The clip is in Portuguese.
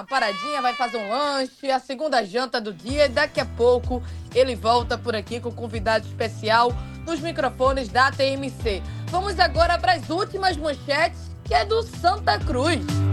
uma paradinha, vai fazer um lanche, a segunda janta do dia, e daqui a pouco ele volta por aqui com um convidado especial nos microfones da TMC. Vamos agora para as últimas manchetes, que é do Santa Cruz.